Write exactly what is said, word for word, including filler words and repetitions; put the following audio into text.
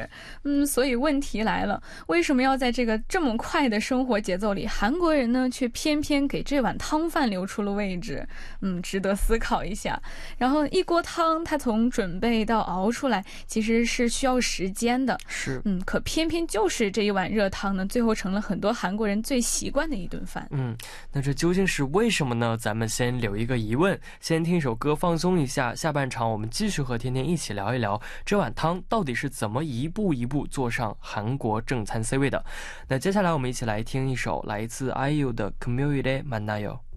是，嗯，所以问题来了，为什么要在这个这么快的生活节奏里，韩国人呢却偏偏给这碗汤饭留出了位置？嗯，值得思考一下。然后一锅汤它从准备到熬出来其实是需要时间的， 是， 嗯，可偏偏就是这一碗热汤呢，最后成了很多韩国人最习惯的一顿饭。 嗯，那这究竟是为什么呢？咱们先留一个疑问，先听一首歌放松一下，下半场我们继续和天天一起聊一聊这碗汤到底是怎么一步一步做上韩国正餐 C 位的。那接下来我们一起来听一首来自 아이유的금요일에 만나요。